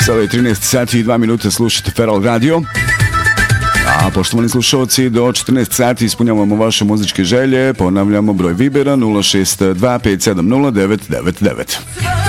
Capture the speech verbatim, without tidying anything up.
Sada je trinaest sati i dva minuta, slušate Feral Radio. A poštovani slušalci, do četrnaest sati ispunjavamo vaše muzičke želje. Ponavljamo broj Vibera nula šest dva pet sedam nula devet devet devet.